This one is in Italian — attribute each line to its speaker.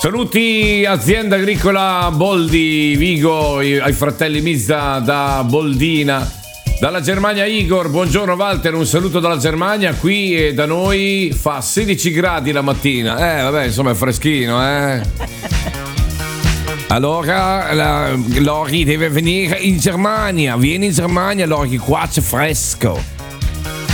Speaker 1: Saluti azienda agricola Boldi Vigo, ai fratelli Mizza da Boldina. Dalla Germania Igor, buongiorno Walter, un saluto dalla Germania. Qui da noi fa 16 gradi la mattina. Vabbè, insomma è freschino, Allora Lori deve venire in Germania. Vieni in Germania, Lori, qua c'è fresco.